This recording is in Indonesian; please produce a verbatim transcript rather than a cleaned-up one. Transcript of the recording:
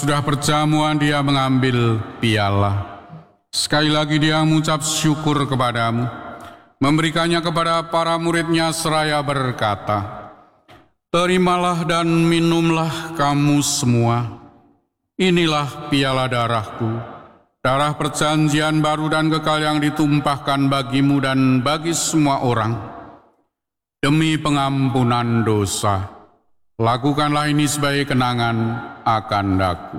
Sudah perjamuan dia mengambil piala. Sekali lagi dia mengucap syukur kepadamu, memberikannya kepada para muridnya seraya berkata, "Terimalah dan minumlah kamu semua. Inilah piala darahku, darah perjanjian baru dan kekal yang ditumpahkan bagimu dan bagi semua orang. Demi pengampunan dosa, lakukanlah ini sebagai kenangan akan aku."